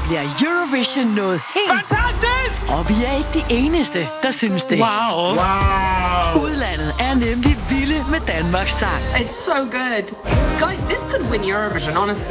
bliver Eurovision noget helt... Fantastisk! Og vi er ikke de eneste, der synes det. Wow. Udlandet er nemlig vilde med Danmarks sang. It's so good. Guys, this could win Eurovision, honestly.